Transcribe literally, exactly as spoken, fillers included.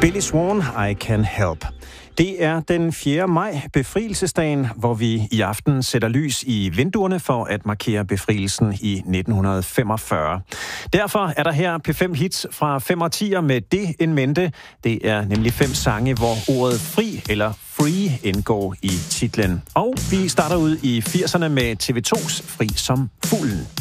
Billy Swan, I Can Help. Det er den fjerde maj, befrielsesdagen, hvor vi i aften sætter lys i vinduerne for at markere befrielsen i nitten femogfyrre. Derfor er der her P fem hits fra fem årtier med det en mente. Det er nemlig fem sange, hvor ordet fri eller free indgår i titlen. Og vi starter ud i firserne med T V to's Fri som fuglen.